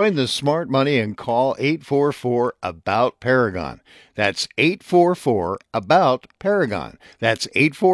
Join the smart money and call 844-ABOUT-PARAGON. That's 844-ABOUT-PARAGON. That's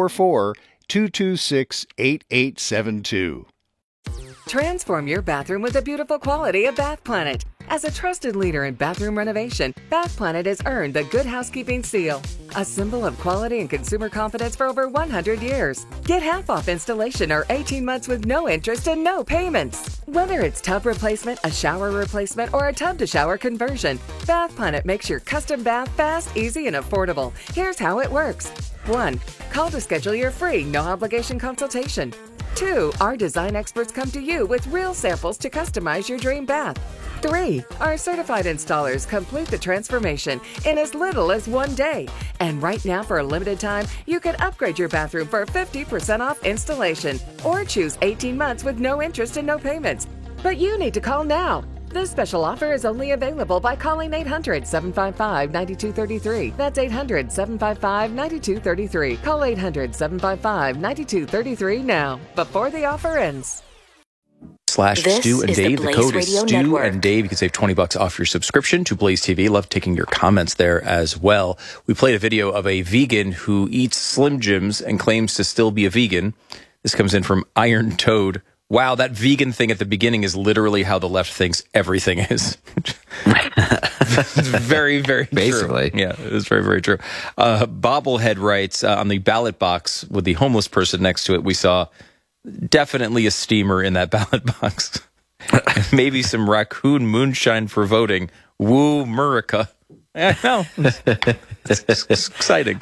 844-226-8872. Transform your bathroom with the beautiful quality of Bath Planet. As a trusted leader in bathroom renovation, Bath Planet has earned the Good Housekeeping seal, a symbol of quality and consumer confidence for over 100 years. Get half off installation or 18 months with no interest and no payments. Whether it's tub replacement, a shower replacement, or a tub-to-shower conversion, Bath Planet makes your custom bath fast, easy, and affordable. Here's how it works. 1. Call to schedule your free, no-obligation consultation. 2. Our design experts come to you with real samples to customize your dream bath. 3. Our certified installers complete the transformation in as little as 1 day. And right now, for a limited time, you can upgrade your bathroom for 50% off installation or choose 18 months with no interest and no payments. But you need to call now. This special offer is only available by calling 800-755-9233. That's 800-755-9233. Call 800-755-9233 now, before the offer ends. /Stu and Dave. The code is Stu Network. and Dave. You can save $20 off your subscription to Blaze TV. Love taking your comments there as well. We played a video of a vegan who eats Slim Jims and claims to still be a vegan. This comes in from Iron Toad. Wow, that vegan thing at the beginning is literally how the left thinks everything is. It's very, very Basically. true. Yeah, it's very, very true. Bobblehead writes, on the ballot box with the homeless person next to it, we saw definitely a steamer in that ballot box. Maybe some raccoon moonshine for voting. Woo, Murica. I know. It's exciting.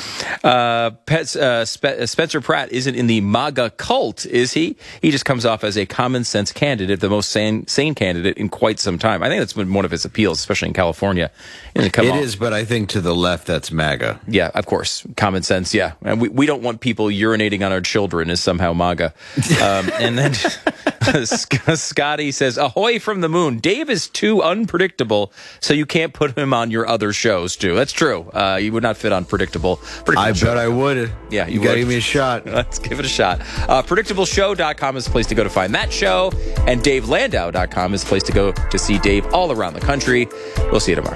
Spencer Pratt isn't in the MAGA cult, is he? He just comes off as a common sense candidate, the most sane candidate in quite some time. I think that's been one of his appeals, especially in California. It is, but I think to the left, that's MAGA. Yeah, of course. Common sense, yeah. And we don't want people urinating on our children is somehow MAGA. And then Scotty says, ahoy from the moon. Dave is too unpredictable, so you can't put him on your other shows, too. That's true. You would not fit on Predictable. I bet I would. Yeah, you got to give me a shot. Let's give it a shot. PredictableShow.com is the place to go to find that show, and DaveLandau.com is the place to go to see Dave all around the country. We'll see you tomorrow.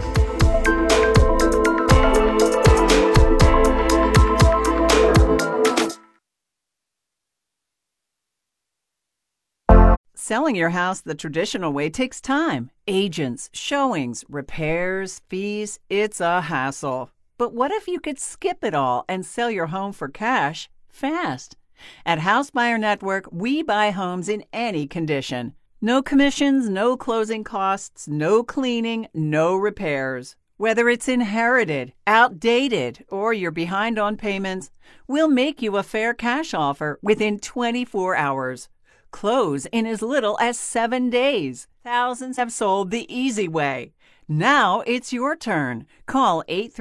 Selling your house the traditional way takes time. Agents, showings, repairs, fees. It's a hassle. But what if you could skip it all and sell your home for cash fast? At House Buyer Network, we buy homes in any condition. No commissions, no closing costs, no cleaning, no repairs. Whether it's inherited, outdated, or you're behind on payments, we'll make you a fair cash offer within 24 hours. Close in as little as 7 days. Thousands have sold the easy way. Now it's your turn. Call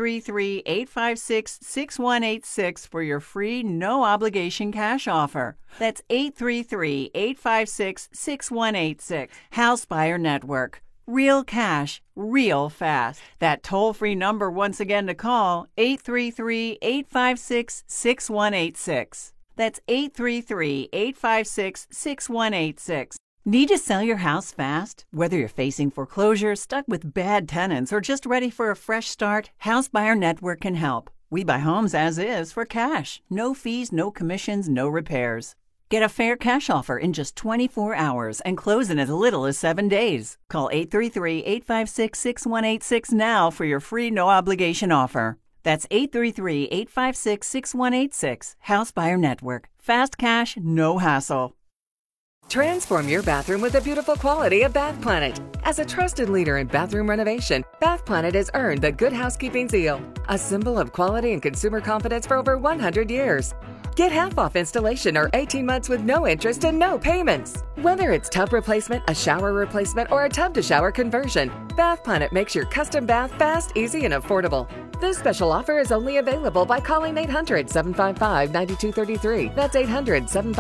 833-856-6186 for your free, no-obligation cash offer. That's 833-856-6186. House Buyer Network. Real cash, real fast. That toll-free number once again to call, 833-856-6186. That's 833-856-6186. Need to sell your house fast? Whether you're facing foreclosure, stuck with bad tenants, or just ready for a fresh start, House Buyer Network can help. We buy homes as is for cash. No fees, no commissions, no repairs. Get a fair cash offer in just 24 hours and close in as little as 7 days. Call 833-856-6186 now for your free no-obligation offer. That's 833-856-6186. House Buyer Network. Fast cash, no hassle. Transform your bathroom with the beautiful quality of Bath Planet. As a trusted leader in bathroom renovation, Bath Planet has earned the Good Housekeeping seal, a symbol of quality and consumer confidence for over 100 years. Get half off installation or 18 months with no interest and no payments. Whether it's tub replacement, a shower replacement, or a tub-to-shower conversion, Bath Planet makes your custom bath fast, easy, and affordable. This special offer is only available by calling 800-755-9233. That's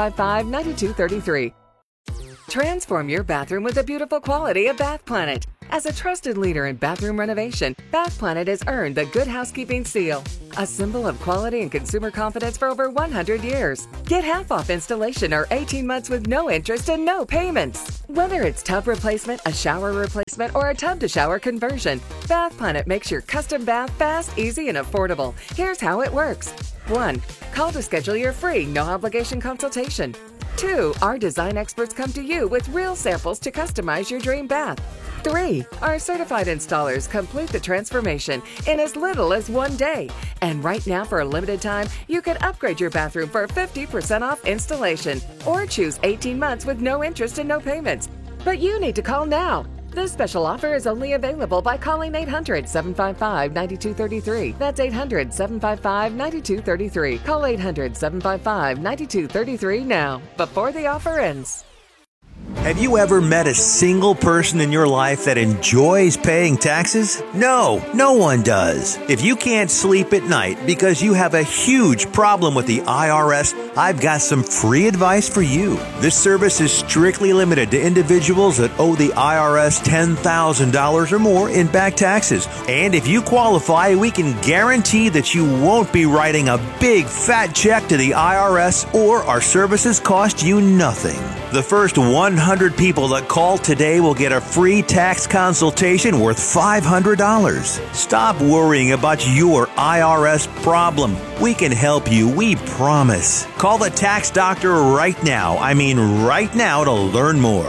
800-755-9233. Transform your bathroom with the beautiful quality of Bath Planet. As a trusted leader in bathroom renovation, Bath Planet has earned the Good Housekeeping seal, a symbol of quality and consumer confidence for over 100 years. Get half off installation or 18 months with no interest and no payments. Whether it's tub replacement, a shower replacement, or a tub-to-shower conversion, Bath Planet makes your custom bath fast, easy, and affordable. Here's how it works. 1. Call to schedule your free, no-obligation consultation. 2. Our design experts come to you with real samples to customize your dream bath. 3. Our certified installers complete the transformation in as little as 1 day. And right now, for a limited time, you can upgrade your bathroom for 50% off installation or choose 18 months with no interest and no payments. But you need to call now. This special offer is only available by calling 800-755-9233. That's 800-755-9233. Call 800-755-9233 now, before the offer ends. Have you ever met a single person in your life that enjoys paying taxes? No one does. If you can't sleep at night because you have a huge problem with the IRS, I've got some free advice for you. This service is strictly limited to individuals that owe the IRS $10,000 or more in back taxes. And if you qualify, we can guarantee that you won't be writing a big fat check to the IRS, or our services cost you nothing. The first 100 people that call today will get a free tax consultation worth $500. Stop worrying about your IRS problem. We can help you, we promise. Call the tax doctor right now. I mean right now, to learn more.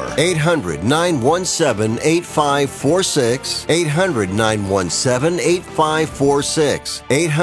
800-917-8546. 800-917-8546.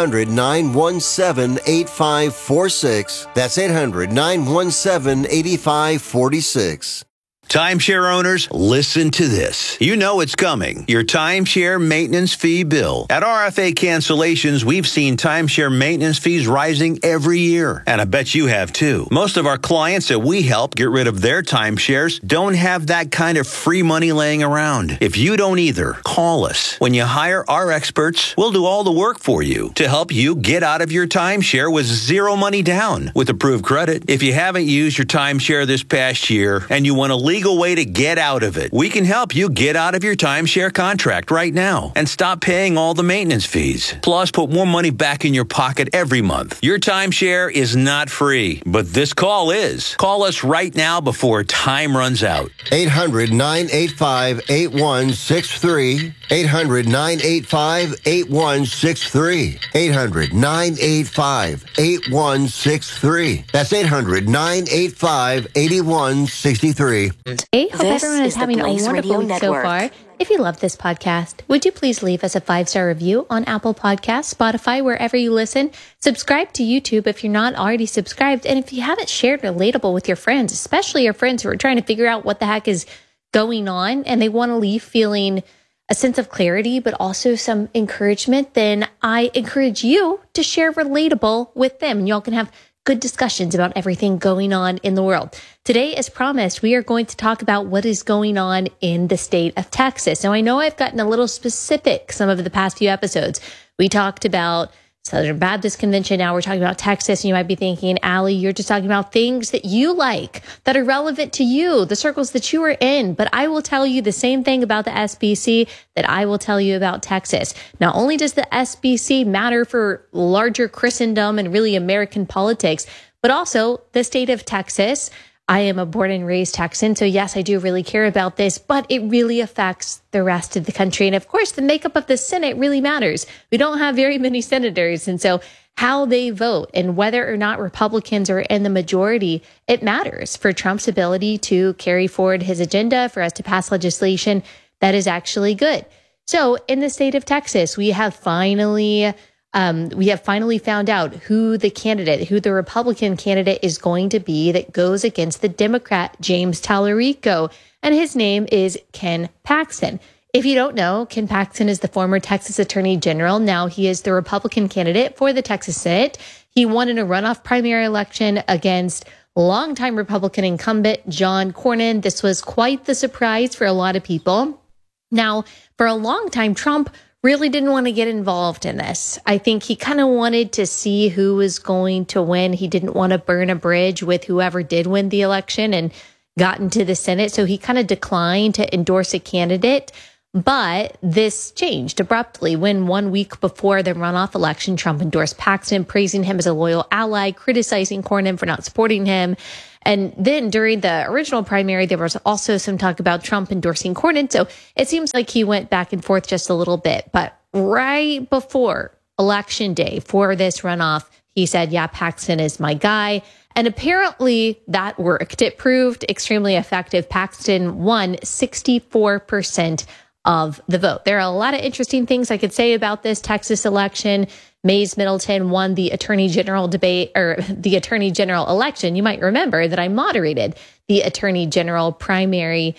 800-917-8546. That's 800-917-8546. Timeshare owners, listen to this. You know it's coming. Your timeshare maintenance fee bill. At RFA Cancellations, we've seen timeshare maintenance fees rising every year. And I bet you have too. Most of our clients that we help get rid of their timeshares don't have that kind of free money laying around. If you don't either, call us. When you hire our experts, we'll do all the work for you to help you get out of your timeshare with zero money down with approved credit. If you haven't used your timeshare this past year and you want a legal way to get out of it, we can help you get out of your timeshare contract right now and stop paying all the maintenance fees. Plus, put more money back in your pocket every month. Your timeshare is not free, but this call is. Call us right now before time runs out. 800-985-8163. 800-985-8163. 800-985-8163. That's 800-985-8163. Hey, hope everyone is having a wonderful week so far. If you love this podcast, would you please leave us a 5-star review on Apple Podcasts, Spotify, wherever you listen? Subscribe to YouTube if you're not already subscribed. And if you haven't shared Relatable with your friends, especially your friends who are trying to figure out what the heck is going on and they want to leave feeling a sense of clarity, but also some encouragement, then I encourage you to share Relatable with them. And y'all can have good discussions about everything going on in the world. Today, as promised, we are going to talk about what is going on in the state of Texas. Now, I know I've gotten a little specific some of the past few episodes. We talked about Southern Baptist Convention. Now we're talking about Texas. And you might be thinking, Allie, you're just talking about things that you like, that are relevant to you, the circles that you are in. But I will tell you the same thing about the SBC that I will tell you about Texas. Not only does the SBC matter for larger Christendom and really American politics, but also the state of Texas. I am a born and raised Texan, so yes, I do really care about this, but it really affects the rest of the country. And of course, the makeup of the Senate really matters. We don't have very many senators, and so how they vote and whether or not Republicans are in the majority, it matters for Trump's ability to carry forward his agenda, for us to pass legislation that is actually good. So in the state of Texas, we have finally found out who the Republican candidate is going to be that goes against the Democrat, James Tallarico, and his name is Ken Paxton. If you don't know, Ken Paxton is the former Texas Attorney General. Now he is the Republican candidate for the Texas Senate. He won in a runoff primary election against longtime Republican incumbent John Cornyn. This was quite the surprise for a lot of people. Now, for a long time, Trump really didn't want to get involved in this. I think he kind of wanted to see who was going to win. He didn't want to burn a bridge with whoever did win the election and got into the Senate. So he kind of declined to endorse a candidate. But this changed abruptly when 1 week before the runoff election, Trump endorsed Paxton, praising him as a loyal ally, criticizing Cornyn for not supporting him. And then during the original primary, there was also some talk about Trump endorsing Cornyn. So it seems like he went back and forth just a little bit. But right before Election Day for this runoff, he said, yeah, Paxton is my guy. And apparently that worked. It proved extremely effective. Paxton won 64% of the vote. There are a lot of interesting things I could say about this Texas election. Mayes Middleton won the attorney general debate, or the attorney general election. You might remember that I moderated the attorney general primary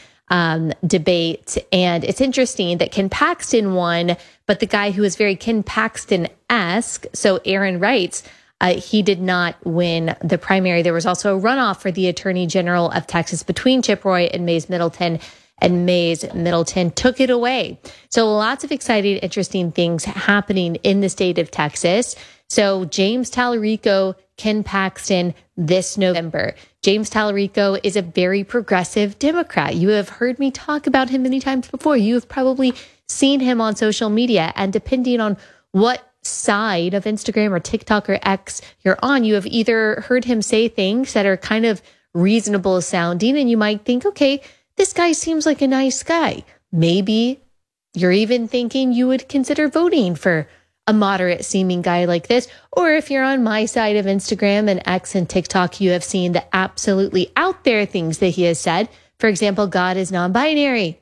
debate. And it's interesting that Ken Paxton won, but the guy who was very Ken Paxton-esque, so Aaron Reitz, he did not win the primary. There was also a runoff for the attorney general of Texas between Chip Roy and Mayes Middleton, and Mayes Middleton took it away. So lots of exciting, interesting things happening in the state of Texas. So James Tallarico, Ken Paxton this November. James Tallarico is a very progressive Democrat. You have heard me talk about him many times before. You have probably seen him on social media, and depending on what side of Instagram or TikTok or X you're on, you have either heard him say things that are kind of reasonable sounding, and you might think, okay, this guy seems like a nice guy. Maybe you're even thinking you would consider voting for a moderate seeming guy like this. Or if you're on my side of Instagram and X and TikTok, you have seen the absolutely out there things that he has said. For example, God is non-binary.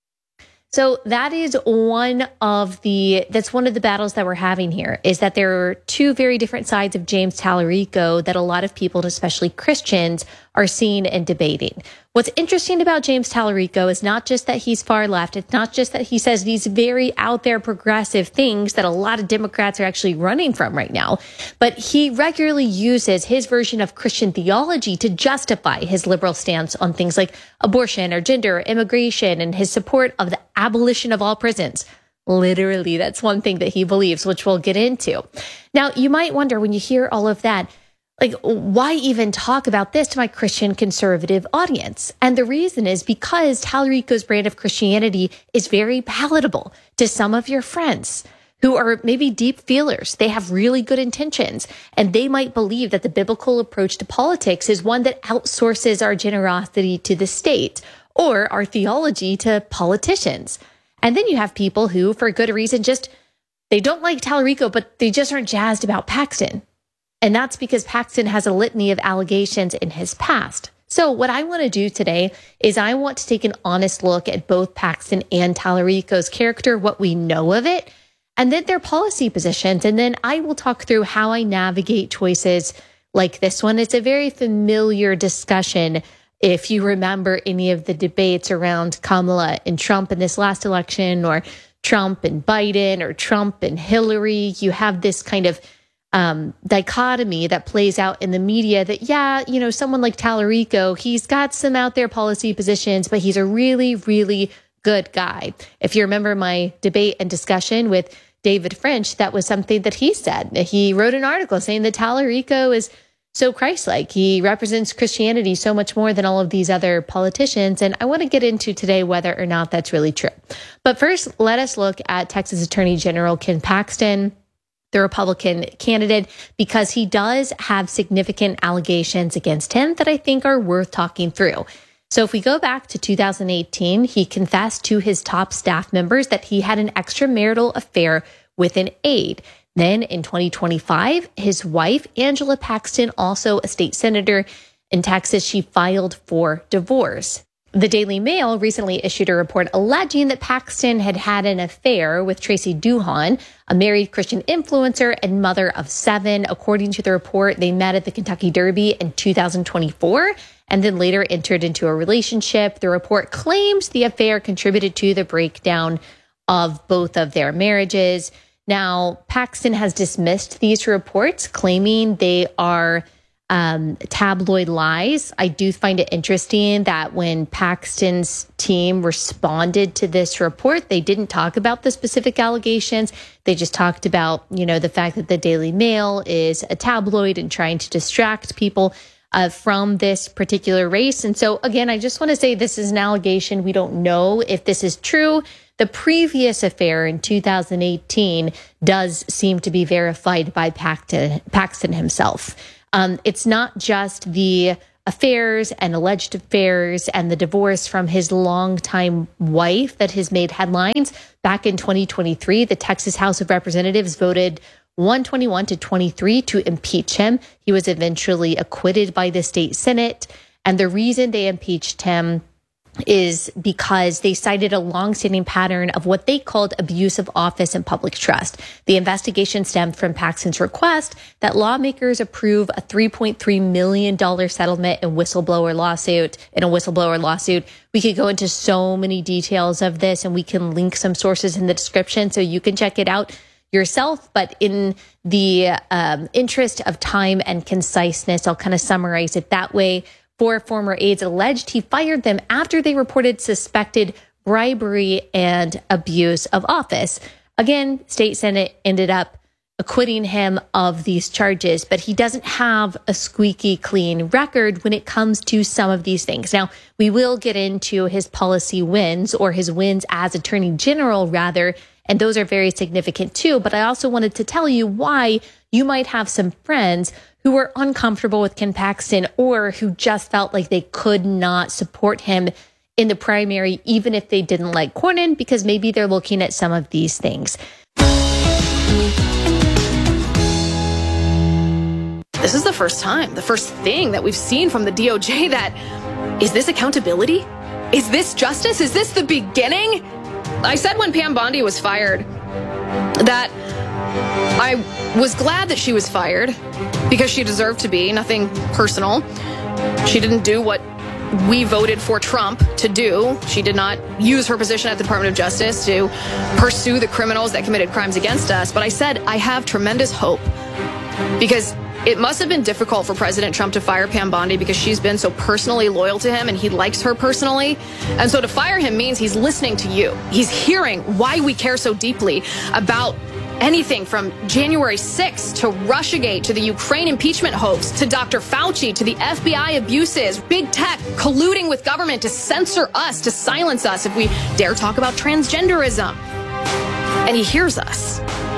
So that is one of the battles that we're having here, is that there are two very different sides of James Tallarico that a lot of people, especially Christians, are seeing and debating. What's interesting about James Tallarico is not just that he's far left. It's not just that he says these very out there progressive things that a lot of Democrats are actually running from right now, but he regularly uses his version of Christian theology to justify his liberal stance on things like abortion or gender or immigration, and his support of the abolition of all prisons. Literally, that's one thing that he believes, which we'll get into. Now, you might wonder when you hear all of that, like, why even talk about this to my Christian conservative audience? And the reason is because Tallarico's brand of Christianity is very palatable to some of your friends who are maybe deep feelers. They have really good intentions, and they might believe that the biblical approach to politics is one that outsources our generosity to the state or our theology to politicians. And then you have people who, for good reason, they don't like Tallarico, but they just aren't jazzed about Paxton. And that's because Paxton has a litany of allegations in his past. So what I want to do today is I want to take an honest look at both Paxton and Tallarico's character, what we know of it, and then their policy positions. And then I will talk through how I navigate choices like this one. It's a very familiar discussion if you remember any of the debates around Kamala and Trump in this last election, or Trump and Biden, or Trump and Hillary. You have this kind of dichotomy that plays out in the media that, someone like Tallarico, he's got some out there policy positions, but he's a really, really good guy. If you remember my debate and discussion with David French, that was something that he said. He wrote an article saying that Tallarico is so Christ-like. He represents Christianity so much more than all of these other politicians. And I want to get into today whether or not that's really true. But first, let us look at Texas Attorney General Ken Paxton, the Republican candidate, because he does have significant allegations against him that I think are worth talking through. So if we go back to 2018, he confessed to his top staff members that he had an extramarital affair with an aide. Then in 2025, his wife, Angela Paxton, also a state senator in Texas, she filed for divorce. The Daily Mail recently issued a report alleging that Paxton had had an affair with Tracy Duhon, a married Christian influencer and mother of 7. According to the report, they met at the Kentucky Derby in 2024 and then later entered into a relationship. The report claims the affair contributed to the breakdown of both of their marriages. Now, Paxton has dismissed these reports, claiming they are tabloid lies. I do find it interesting that when Paxton's team responded to this report, they didn't talk about the specific allegations. They just talked about, the fact that the Daily Mail is a tabloid and trying to distract people from this particular race. And so, again, I just want to say this is an allegation. We don't know if this is true. The previous affair in 2018 does seem to be verified by Paxton himself. It's not just the affairs and alleged affairs and the divorce from his longtime wife that has made headlines. Back in 2023, the Texas House of Representatives voted 121-23 to impeach him. He was eventually acquitted by the state Senate. And the reason they impeached him is because they cited a longstanding pattern of what they called abuse of office and public trust. The investigation stemmed from Paxton's request that lawmakers approve a $3.3 million settlement in a whistleblower lawsuit. We could go into so many details of this, and we can link some sources in the description so you can check it out yourself. But in the interest of time and conciseness, I'll kind of summarize it that way. Four former aides alleged he fired them after they reported suspected bribery and abuse of office. Again, state Senate ended up acquitting him of these charges, but he doesn't have a squeaky clean record when it comes to some of these things. Now, we will get into his policy wins, or his wins as Attorney General, rather, and those are very significant too. But I also wanted to tell you why you might have some friends who were uncomfortable with Ken Paxton, or who just felt like they could not support him in the primary, even if they didn't like Cornyn, because maybe they're looking at some of these things. This is the first thing that we've seen from the DOJ that, is this accountability? Is this justice? Is this the beginning? I said when Pam Bondi was fired that I was glad that she was fired because she deserved to be, nothing personal. She didn't do what we voted for Trump to do. She did not use her position at the Department of Justice to pursue the criminals that committed crimes against us. But I said I have tremendous hope, because it must have been difficult for President Trump to fire Pam Bondi because she's been so personally loyal to him and he likes her personally. And so to fire him means he's listening to you. He's hearing why we care so deeply about anything from January 6th to Russiagate to the Ukraine impeachment hoax to Dr. Fauci to the FBI abuses, big tech colluding with government to censor us, to silence us if we dare talk about transgenderism. And he hears us.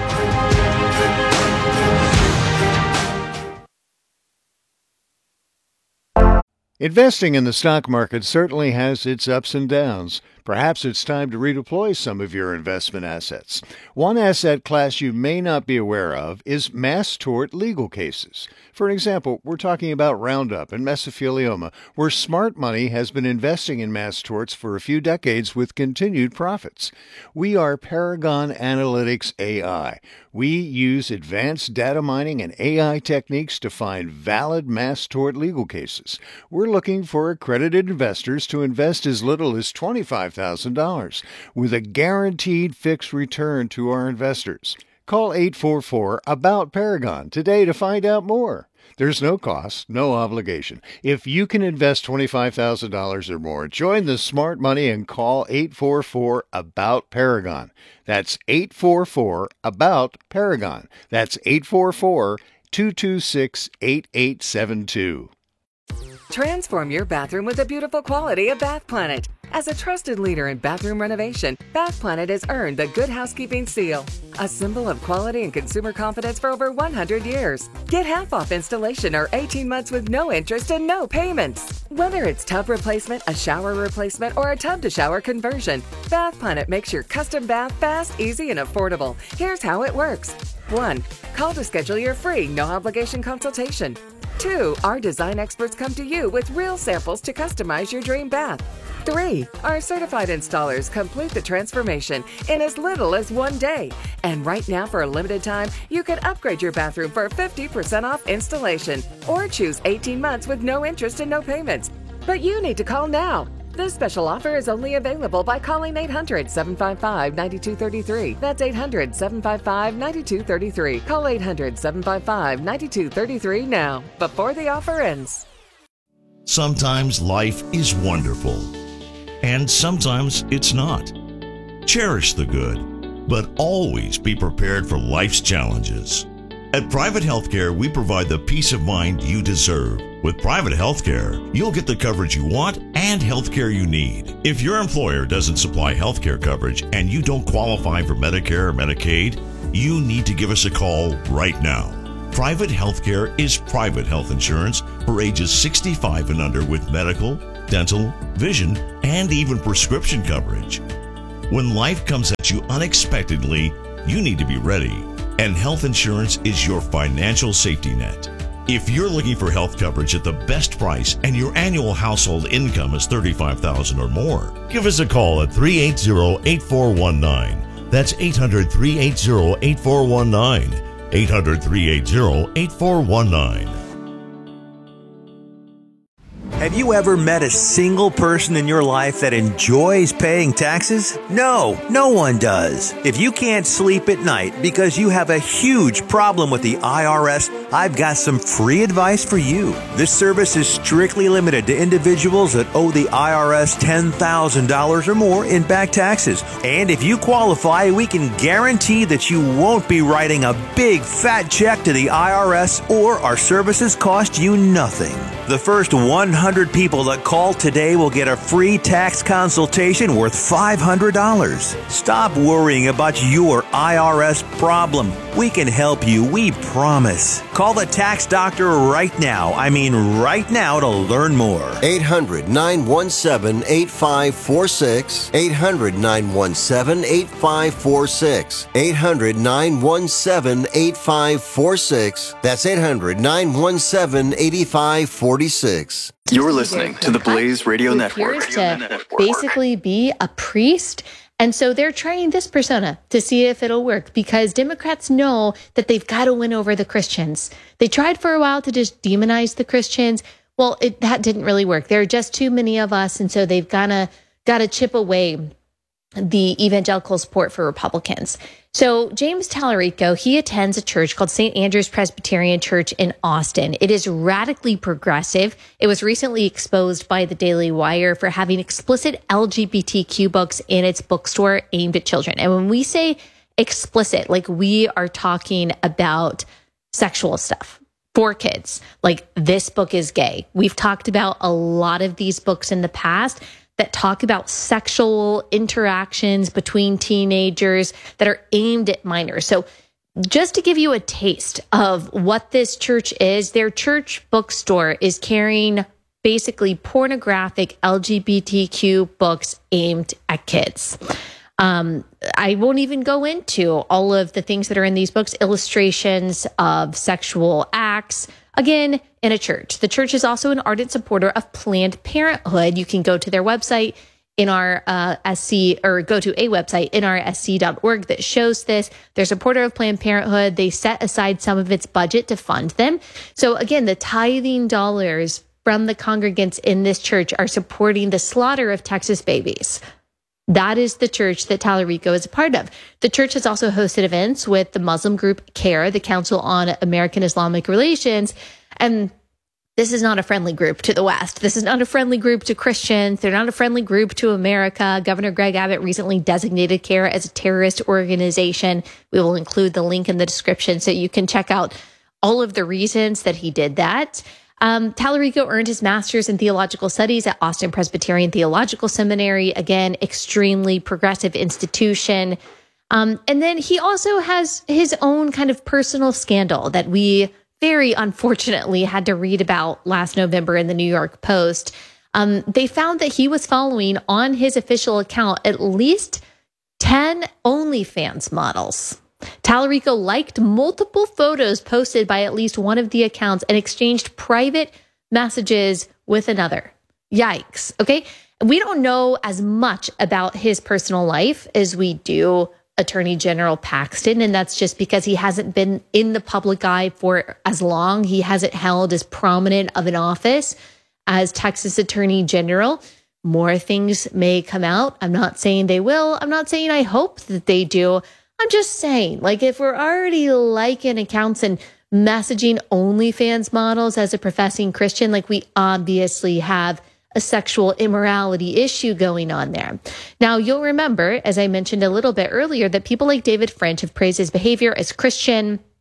Investing in the stock market certainly has its ups and downs. Perhaps it's time to redeploy some of your investment assets. One asset class you may not be aware of is mass tort legal cases. For example, we're talking about Roundup and mesothelioma, where smart money has been investing in mass torts for a few decades with continued profits. We are Paragon Analytics AI. We use advanced data mining and AI techniques to find valid mass tort legal cases. We're looking for accredited investors to invest as little as $25,000 with a guaranteed fixed return to our investors. Call 844-ABOUT-PARAGON today to find out more. There's no cost, no obligation. If you can invest $25,000 or more, join the smart money and call 844-ABOUT-PARAGON. That's 844-ABOUT-PARAGON. That's 844-226-8872. Transform your bathroom with the beautiful quality of Bath Planet. As a trusted leader in bathroom renovation, Bath Planet has earned the Good Housekeeping Seal, a symbol of quality and consumer confidence for over 100 years. Get half off installation or 18 months with no interest and no payments. Whether it's tub replacement, a shower replacement, or a tub-to-shower conversion, Bath Planet makes your custom bath fast, easy, and affordable. Here's how it works. 1. Call to schedule your free, no-obligation consultation. 2. Our design experts come to you with real samples to customize your dream bath. 3. Our certified installers complete the transformation in as little as 1 day. And right now, for a limited time, you can upgrade your bathroom for 50% off installation or choose 18 months with no interest and no payments. But you need to call now. This special offer is only available by calling 800-755-9233. That's 800-755-9233. Call 800-755-9233 now, before the offer ends. Sometimes life is wonderful, and sometimes it's not. Cherish the good, but always be prepared for life's challenges. At Private Healthcare, we provide the peace of mind you deserve. With Private Healthcare, you'll get the coverage you want and healthcare you need. If your employer doesn't supply healthcare coverage and you don't qualify for Medicare or Medicaid, you need to give us a call right now. Private Healthcare is private health insurance for ages 65 and under with medical, dental, vision, and even prescription coverage. When life comes at you unexpectedly, you need to be ready. And health insurance is your financial safety net. If you're looking for health coverage at the best price and your annual household income is $35,000 or more, give us a call at 380-8419. That's 800-380-8419. 800-380-8419. Have you ever met a single person in your life that enjoys paying taxes? No, no one does. If you can't sleep at night because you have a huge problem with the IRS, I've got some free advice for you. This service is strictly limited to individuals that owe the IRS $10,000 or more in back taxes. And if you qualify, we can guarantee that you won't be writing a big fat check to the IRS, or our services cost you nothing. The first 100 people that call today will get a free tax consultation worth $500. Stop worrying about your IRS problem. We can help you, we promise. Call the tax doctor right now. I mean right now, to learn more. 800-917-8546. 800-917-8546. 800-917-8546. That's 800-917-8546. You're listening to the Blaze Radio Network. To basically be a priest. And so they're trying this persona to see if it'll work, because Democrats know that they've got to win over the Christians. They tried for a while to just demonize the Christians. Well, that didn't really work. There are just too many of us. And so they've got to chip away the evangelical support for Republicans. So James Tallarico, he attends a church called St. Andrew's Presbyterian Church in Austin. It is radically progressive. It was recently exposed by the Daily Wire for having explicit LGBTQ books in its bookstore aimed at children. And when we say explicit, like we are talking about sexual stuff for kids. Like, this book is gay. We've talked about a lot of these books in the past that talk about sexual interactions between teenagers that are aimed at minors. So just to give you a taste of what this church is, their church bookstore is carrying basically pornographic LGBTQ books aimed at kids. I won't even go into all of the things that are in these books, illustrations of sexual acts, again, in a church. The church is also an ardent supporter of Planned Parenthood. You can go to their website, NRSC, or go to a website, nrsc.org, that shows this. They're a supporter of Planned Parenthood. They set aside some of its budget to fund them. So again, the tithing dollars from the congregants in this church are supporting the slaughter of Texas babies. That is the church that Tallarico is a part of. The church has also hosted events with the Muslim group CARE, the Council on American Islamic Relations. And this is not a friendly group to the West. This is not a friendly group to Christians. They're not a friendly group to America. Governor Greg Abbott recently designated CARE as a terrorist organization. We will include the link in the description so you can check out all of the reasons that he did that. Tallarico earned his master's in theological studies at Austin Presbyterian Theological Seminary. Again, extremely progressive institution. And then he also has his own kind of personal scandal that we very unfortunately had to read about last November in the New York Post. They found that he was following on his official account at least 10 OnlyFans models. Tallarico liked multiple photos posted by at least one of the accounts and exchanged private messages with another. Yikes. Okay. We don't know as much about his personal life as we do Attorney General Paxton, and that's just because he hasn't been in the public eye for as long. He hasn't held as prominent of an office as Texas Attorney General. More things may come out. I'm not saying they will. I'm not saying I hope that they do. I'm just saying, like, if we're already liking accounts and messaging OnlyFans models as a professing Christian, like, we obviously have a sexual immorality issue going on there. Now, you'll remember, as I mentioned a little bit earlier, that people like David French have praised his behavior as Christian.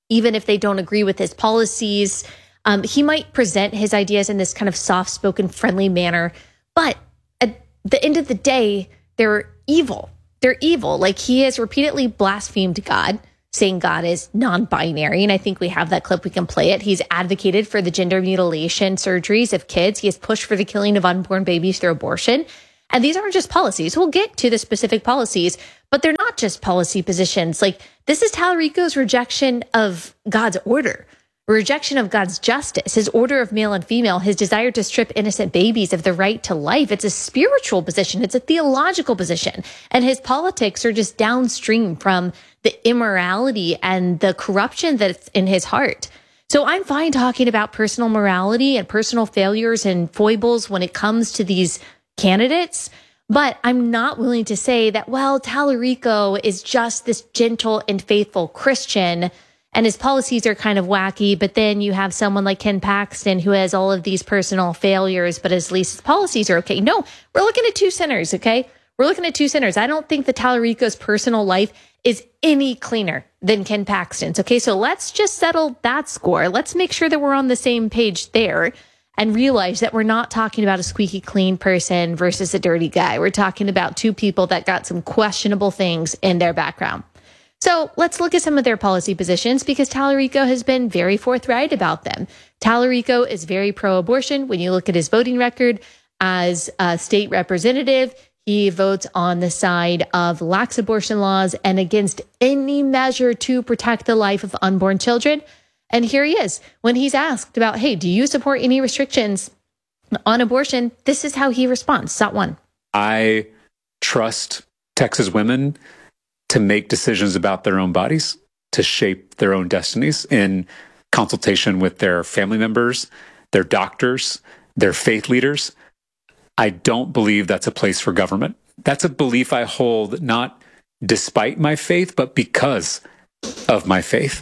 even if they don't agree with his policies. He might present his ideas in this kind of soft-spoken, friendly manner, but at the end of the day, they're evil. They're evil. Like, he has repeatedly blasphemed God, saying God is non-binary, and I think we have that clip. We can play it. He's advocated for the gender mutilation surgeries of kids. He has pushed for the killing of unborn babies through abortion. And these aren't just policies. We'll get to the specific policies, but they're not just policy positions. Like, this is Tallarico's rejection of God's order, rejection of God's justice, his order of male and female, his desire to strip innocent babies of the right to life. It's a spiritual position. It's a theological position. And his politics are just downstream from the immorality and the corruption that's in his heart. So I'm fine talking about personal morality and personal failures and foibles when it comes to these candidates, but I'm not willing to say that, well, Tallarico is just this gentle and faithful Christian and his policies are kind of wacky, but then you have someone like Ken Paxton who has all of these personal failures, but at least his policies are okay. No, we're looking at two sinners, okay? We're looking at two sinners. I don't think that Tallarico's personal life is any cleaner than Ken Paxton's, okay? So let's just settle that score. Let's make sure that we're on the same page there and realize that we're not talking about a squeaky clean person versus a dirty guy. We're talking about two people that got some questionable things in their background. So let's look at some of their policy positions because Tallarico has been very forthright about them. Tallarico is very pro-abortion. When you look at his voting record as a state representative, he votes on the side of lax abortion laws and against any measure to protect the life of unborn children. And here he is. When he's asked about, hey, do you support any restrictions on abortion? This is how he responds. Shot one. I trust Texas women to make decisions about their own bodies, to shape their own destinies in consultation with their family members, their doctors, their faith leaders. I don't believe that's a place for government. That's a belief I hold not despite my faith, but because of my faith.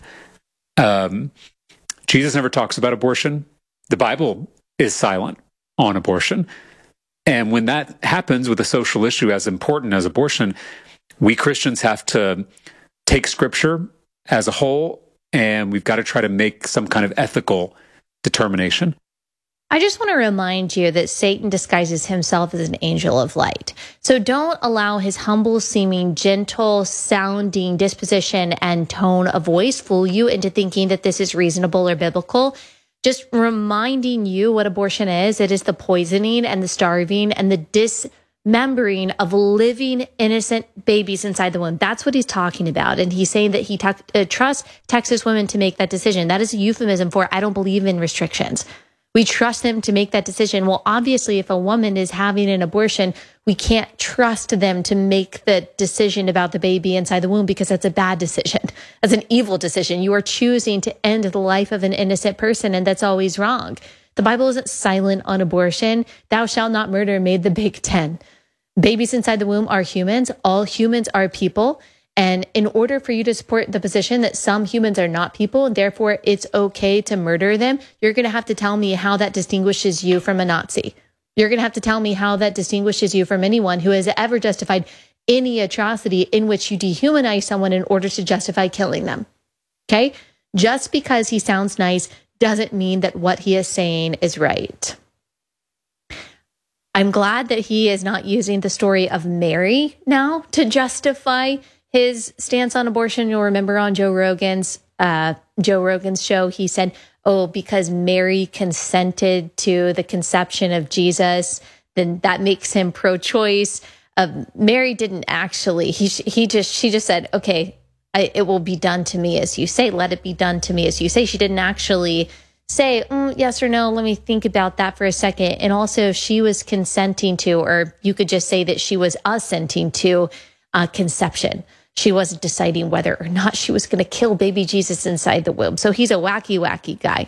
Jesus never talks about abortion. The Bible is silent on abortion. And when that happens with a social issue as important as abortion, we Christians have to take Scripture as a whole, and we've got to try to make some kind of ethical determination. I just want to remind you that Satan disguises himself as an angel of light. So don't allow his humble seeming, gentle sounding disposition and tone of voice fool you into thinking that this is reasonable or biblical. Just reminding you what abortion is. It is the poisoning and the starving and the dismembering of living innocent babies inside the womb. That's what he's talking about. And he's saying that he trusts Texas women to make that decision. That is a euphemism for I don't believe in restrictions. We trust them to make that decision. Well, obviously, if a woman is having an abortion, we can't trust them to make the decision about the baby inside the womb because that's a bad decision. That's an evil decision. You are choosing to end the life of an innocent person, and that's always wrong. The Bible isn't silent on abortion. Thou shalt not murder made the Big Ten. Babies inside the womb are humans. All humans are people. And in order for you to support the position that some humans are not people, and therefore it's okay to murder them, you're going to have to tell me how that distinguishes you from a Nazi. You're going to have to tell me how that distinguishes you from anyone who has ever justified any atrocity in which you dehumanize someone in order to justify killing them. Okay? Just because he sounds nice doesn't mean that what he is saying is right. I'm glad that he is not using the story of Mary now to justify his stance on abortion. You'll remember on Joe Rogan's show, he said, oh, because Mary consented to the conception of Jesus, then that makes him pro-choice. Mary didn't actually. She just said, okay, it will be done to me as you say. Let it be done to me as you say. She didn't actually say yes or no. Let me think about that for a second. And also, she was consenting to, or you could just say that she was assenting to conception. She wasn't deciding whether or not she was going to kill baby Jesus inside the womb. So he's a wacky, wacky guy.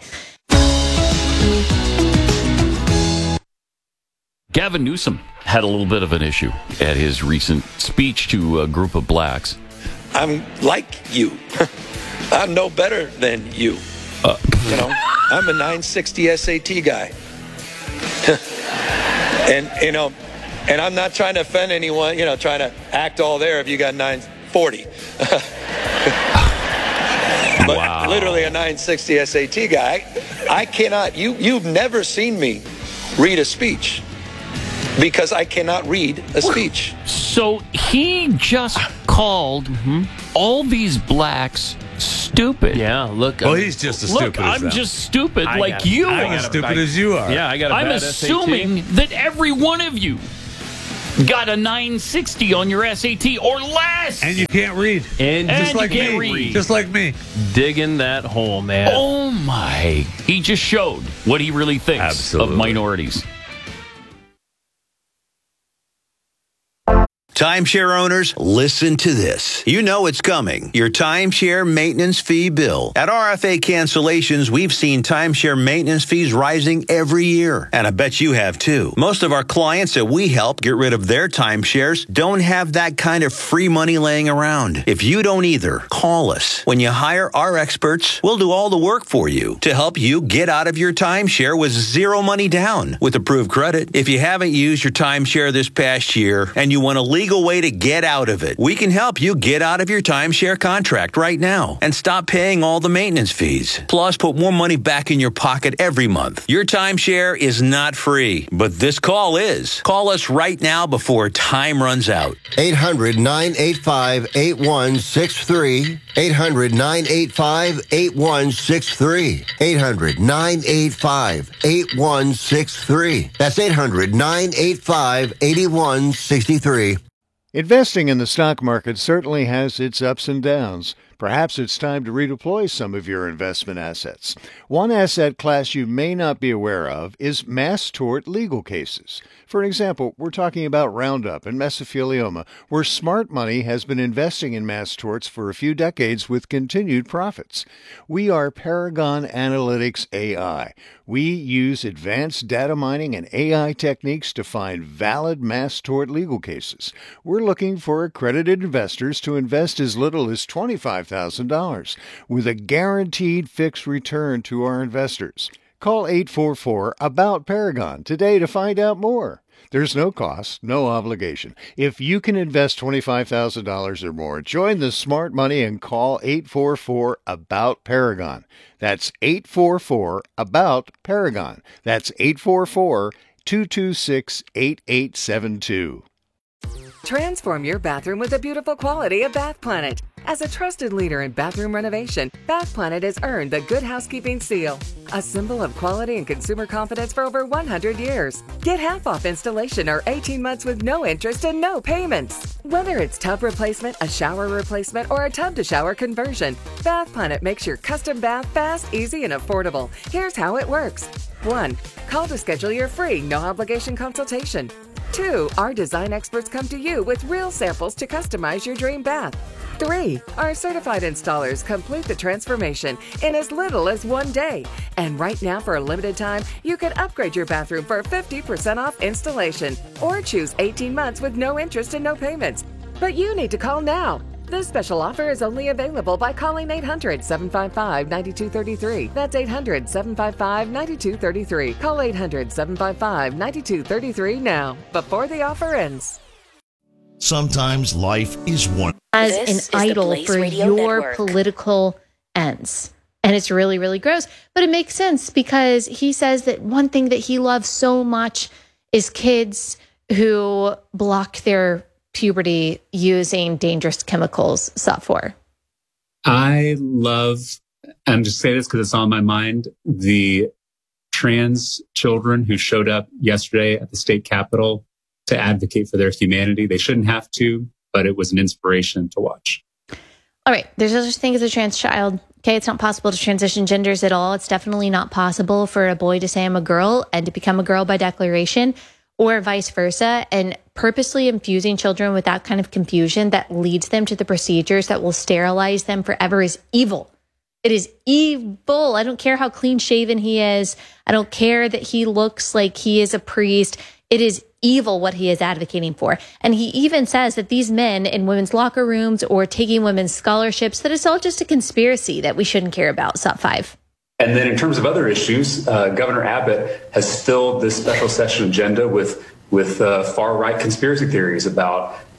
Gavin Newsom had a little bit of an issue at his recent speech to a group of blacks. I'm like you. I'm no better than you. I'm a 960 SAT guy. And I'm not trying to offend anyone, trying to act all there if you got 940. But literally a 960 SAT guy. I cannot, you've never seen me read a speech because I cannot read a speech. So he just called all these blacks stupid. Yeah, look. Well, he's just as stupid as them. I'm just stupid like you are. I'm as stupid as you are. Yeah, I got a bad I'm assuming that every one of you got a 960 on your SAT or less. And you can't read. And just you like can't me. read. Just like me. Digging that hole, man. Oh, my. He just showed what he really thinks of minorities. Timeshare owners, listen to this. You know it's coming. Your timeshare maintenance fee bill. At RFA Cancellations, we've seen timeshare maintenance fees rising every year. And I bet you have too. Most of our clients that we help get rid of their timeshares don't have that kind of free money laying around. If you don't either, call us. When you hire our experts, we'll do all the work for you to help you get out of your timeshare with zero money down with approved credit. If you haven't used your timeshare this past year and you want to leave way to get out of it, we can help you get out of your timeshare contract right now and stop paying all the maintenance fees. Plus, put more money back in your pocket every month. Your timeshare is not free, but this call is. Call us right now before time runs out. 800-985-8163. 800-985-8163. 800-985-8163. That's 800-985-8163. Investing in the stock market certainly has its ups and downs. Perhaps it's time to redeploy some of your investment assets. One asset class you may not be aware of is mass tort legal cases. For example, we're talking about Roundup and mesothelioma, where smart money has been investing in mass torts for a few decades with continued profits. We are Paragon Analytics AI. We use advanced data mining and AI techniques to find valid mass tort legal cases. We're looking for accredited investors to invest as little as $25,000 with a guaranteed fixed return to our investors. Call 844-ABOUT-PARAGON today to find out more. There's no cost, no obligation. If you can invest $25,000 or more, join the smart money and call 844-ABOUT-PARAGON. That's 844-ABOUT-PARAGON. That's 844-226-8872. Transform your bathroom with the beautiful quality of Bath Planet. As a trusted leader in bathroom renovation, Bath Planet has earned the Good Housekeeping seal, a symbol of quality and consumer confidence for over 100 years. Get half off installation or 18 months with no interest and no payments. Whether it's tub replacement, a shower replacement, or a tub-to-shower conversion, Bath Planet makes your custom bath fast, easy, and affordable. Here's how it works. 1. Call to schedule your free, no-obligation consultation. 2. Our design experts come to you with real samples to customize your dream bath. 3. Our certified installers complete the transformation in as little as 1 day. And right now, for a limited time, you can upgrade your bathroom for 50% off installation or choose 18 months with no interest and no payments. But you need to call now. This special offer is only available by calling 800-755-9233. That's 800-755-9233. Call 800-755-9233 now, before the offer ends. Sometimes life is one. As an idol for your political ends. And it's really, really gross. But it makes sense because he says that one thing that he loves so much is kids who block their puberty using dangerous chemicals, Safor. I love, I'm just saying this because it's on my mind, the trans children who showed up yesterday at the state capitol to advocate for their humanity. They shouldn't have to, but it was an inspiration to watch. All right. There's no such thing as a trans child. Okay. It's not possible to transition genders at all. It's definitely not possible for a boy to say I'm a girl and to become a girl by declaration, or vice versa. And purposely infusing children with that kind of confusion that leads them to the procedures that will sterilize them forever is evil. It is evil. I don't care how clean shaven he is. I don't care that he looks like he is a priest. It is evil what he is advocating for. And he even says that these men in women's locker rooms or taking women's scholarships, that it's all just a conspiracy that we shouldn't care about. Sub 5. And then in terms of other issues, Governor Abbott has filled this special session agenda with far-right conspiracy theories about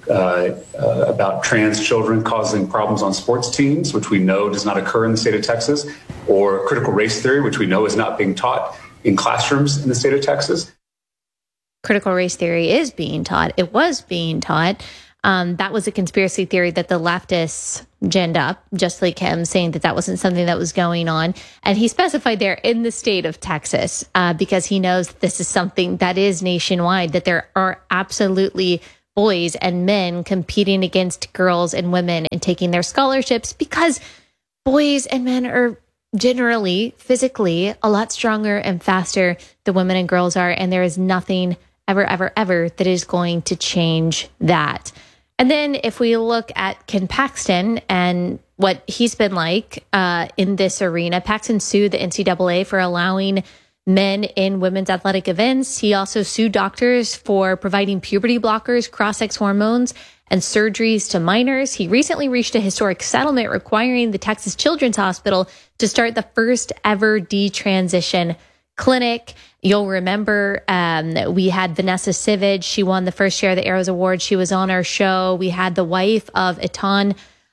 about trans children causing problems on sports teams, which we know does not occur in the state of Texas, or critical race theory, which we know is not being taught in classrooms in the state of Texas. Critical race theory is being taught. It was being taught. That was a conspiracy theory that the leftists ginned up, just like him, saying that that wasn't something that was going on. And he specified there in the state of Texas, because he knows this is something that is nationwide, that there are absolutely boys and men competing against girls and women and taking their scholarships, because boys and men are generally physically a lot stronger and faster than women and girls are. And there is nothing ever that is going to change that. And then if we look at Ken Paxton and what he's been like in this arena, Paxton sued the NCAA for allowing men in women's athletic events. He also sued doctors for providing puberty blockers, cross-sex hormones, and surgeries to minors. He recently reached a historic settlement requiring the Texas Children's Hospital to start the first ever detransition clinic. You'll remember we had Vanessa Sivage. She won the first share of the Arrows Award. She was on our show. We had the wife of Etan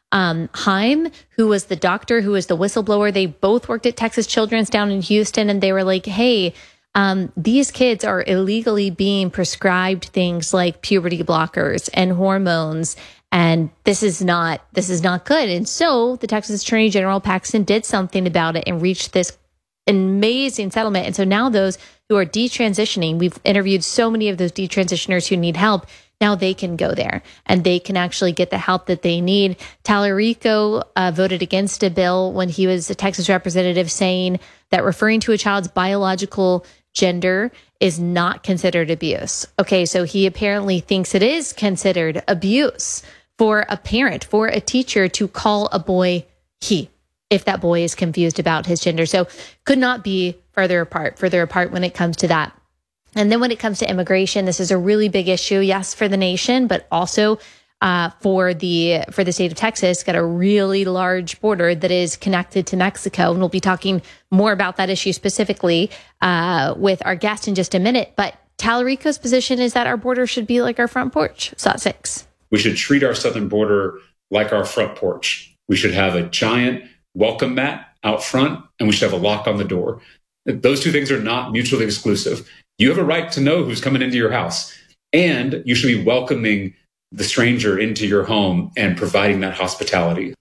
Heim, who was the doctor, who was the whistleblower. They both worked at Texas Children's down in Houston, and they were like, hey, these kids are illegally being prescribed things like puberty blockers and hormones, and this is not good. And so the Texas Attorney General Paxton did something about it and reached this amazing settlement. And so now those who are detransitioning, we've interviewed so many of those detransitioners who need help. Now they can go there and they can actually get the help that they need. Tallarico voted against a bill when he was a Texas representative, saying that referring to a child's biological gender is not considered abuse. Okay, so he apparently thinks it is considered abuse for a parent, for a teacher to call a boy he, if that boy is confused about his gender. So could not be further apart when it comes to that. And then when it comes to immigration, this is a really big issue, yes, for the nation, but also for the state of Texas. Got a really large border that is connected to Mexico. And we'll be talking more about that issue specifically with our guest in just a minute. But Tallarico's position is that our border should be like our front porch. SOT 6. We should treat our southern border like our front porch. We should have a giant welcome mat out front, and we should have a lock on the door. Those two things are not mutually exclusive. You have a right to know who's coming into your house, and you should be welcoming the stranger into your home and providing that hospitality.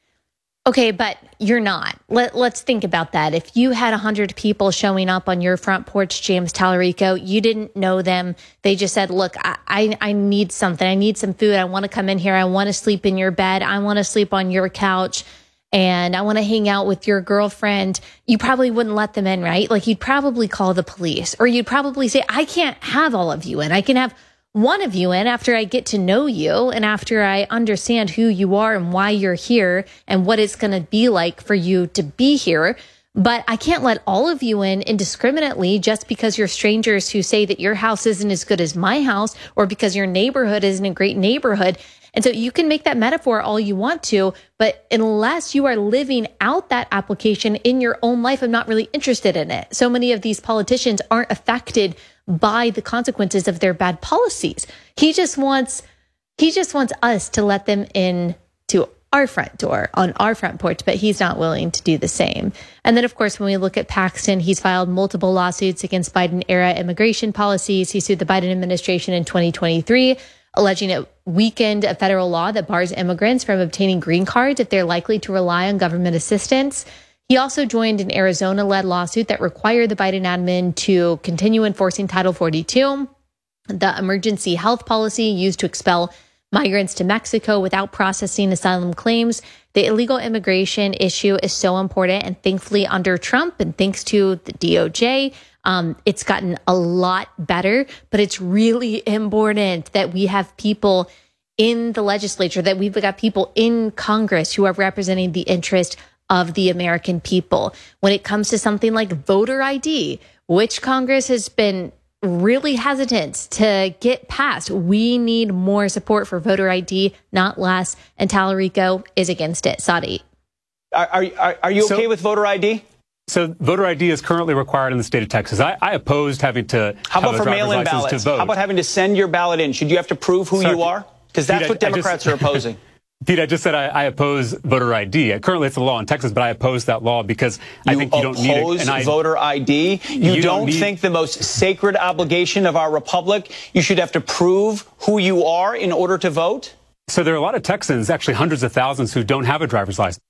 Okay, but you're not. Let's think about that. If you had 100 people showing up on your front porch, James Tallarico, you didn't know them. They just said, look, I need something. I need some food. I want to come in here. I want to sleep in your bed. I want to sleep on your couch. And I want to hang out with your girlfriend. You probably wouldn't let them in, right? Like you'd probably call the police, or you'd probably say, I can't have all of you in. I can have one of you in after I get to know you and after I understand who you are and why you're here and what it's going to be like for you to be here. But I can't let all of you in indiscriminately just because you're strangers who say that your house isn't as good as my house, or because your neighborhood isn't a great neighborhood. And so you can make that metaphor all you want to, but unless you are living out that application in your own life, I'm not really interested in it. So many of these politicians aren't affected by the consequences of their bad policies. He just wants us to let them in to our front door, on our front porch, but he's not willing to do the same. And then, of course, when we look at Paxton, he's filed multiple lawsuits against Biden-era immigration policies. He sued the Biden administration in 2023, alleging it weakened a federal law that bars immigrants from obtaining green cards if they're likely to rely on government assistance. He also joined an Arizona-led lawsuit that required the Biden admin to continue enforcing Title 42, the emergency health policy used to expel migrants to Mexico without processing asylum claims. The illegal immigration issue is so important, and thankfully under Trump and thanks to the DOJ, it's gotten a lot better, but it's really important that we have people in the legislature, that we've got people in Congress who are representing the interest of the American people. When it comes to something like voter ID, which Congress has been really hesitant to get passed, we need more support for voter ID, not less. And Tallarico is against it. Saudi. Are you okay with voter ID? So voter ID is currently required in the state of Texas. I opposed having to How about for mail-in ballots? How about having to send your ballot in? Should you have to prove who you are? Because that's what Democrats are opposing. Pete, I just said I oppose voter ID. Currently, it's a law in Texas, but I oppose that law because I think you don't need it. You oppose voter ID? You don't think the most sacred obligation of our republic, you should have to prove who you are in order to vote? So there are a lot of Texans, actually hundreds of thousands, who don't have a driver's license.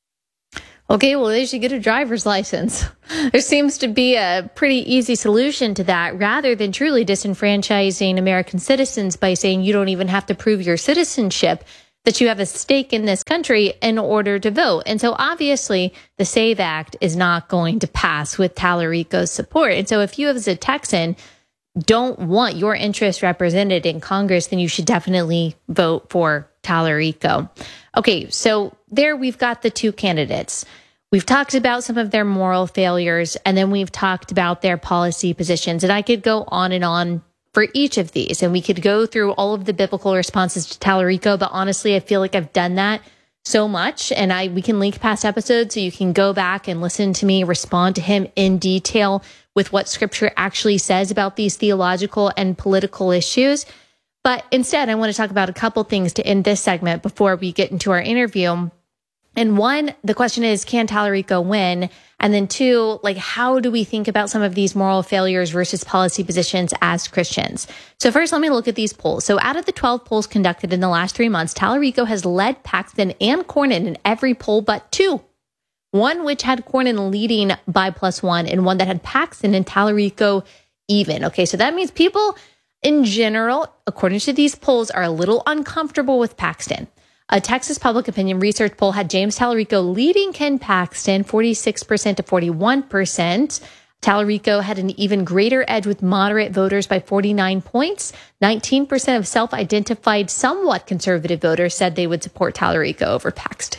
Okay, well, they should get a driver's license. There seems to be a pretty easy solution to that rather than truly disenfranchising American citizens by saying you don't even have to prove your citizenship, that you have a stake in this country in order to vote. And so obviously the SAVE Act is not going to pass with Tallarico's support. And so if you as a Texan don't want your interests represented in Congress, then you should definitely vote for Tallarico. Okay, so there we've got the two candidates. We've talked about some of their moral failures, and then we've talked about their policy positions. And I could go on for each of these, and we could go through all of the biblical responses to Tallarico, but honestly, I feel like I've done that so much, and we can link past episodes so you can go back and listen to me respond to him in detail with what scripture actually says about these theological and political issues. But instead, I want to talk about a couple things to end this segment before we get into our interview. And one, the question is, can Tallarico win? And then two, how do we think about some of these moral failures versus policy positions as Christians? So first, let me look at these polls. So out of the 12 polls conducted in the last 3 months, Tallarico has led Paxton and Cornyn in every poll but two. One which had Cornyn leading by +1 and one that had Paxton and Tallarico even. Okay, so that means people in general, according to these polls, are a little uncomfortable with Paxton. A Texas public opinion research poll had James Tallarico leading Ken Paxton 46% to 41%. Tallarico had an even greater edge with moderate voters by 49 points. 19% of self-identified somewhat conservative voters said they would support Tallarico over Paxton.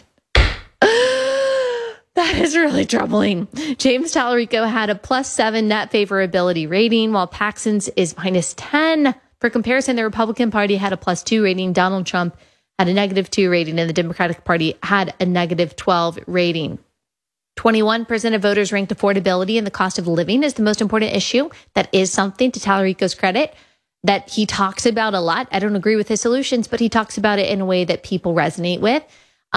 That is really troubling. James Tallarico had a +7 net favorability rating, while Paxton's is -10. For comparison, the Republican Party had a +2 rating. Donald Trump had a -2 rating, and the Democratic Party had a -12 rating. 21% of voters ranked affordability and the cost of living as the most important issue. That is something, to Tallarico's credit, that he talks about a lot. I don't agree with his solutions, but he talks about it in a way that people resonate with.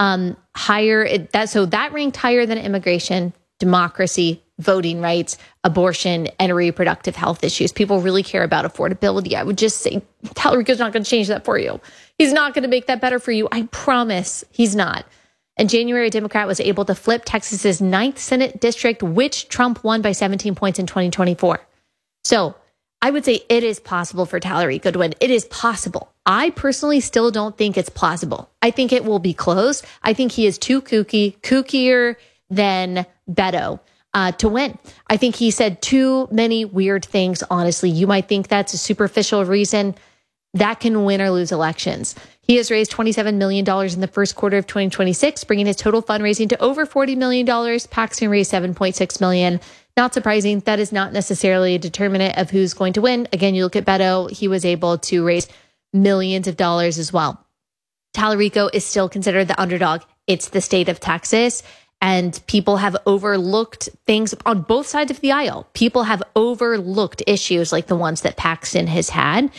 That ranked higher than immigration, democracy, voting rights, abortion, and reproductive health issues. People really care about affordability. I would just say Tallarico's not going to change that for you. He's not going to make that better for you. I promise he's not. In January, a Democrat was able to flip Texas's 9th Senate district, which Trump won by 17 points in 2024. So I would say it is possible for Tallarico to win. It is possible. I personally still don't think it's plausible. I think it will be close. I think he is too kookier than Beto to win. I think he said too many weird things, honestly. You might think that's a superficial reason. That can win or lose elections. He has raised $27 million in the first quarter of 2026, bringing his total fundraising to over $40 million. Paxton raised $7.6 million. Not surprising. That is not necessarily a determinant of who's going to win. Again, you look at Beto, he was able to raise millions of dollars as well. Tallarico is still considered the underdog. It's the state of Texas, and people have overlooked things on both sides of the aisle. People have overlooked issues like the ones that Paxton has had.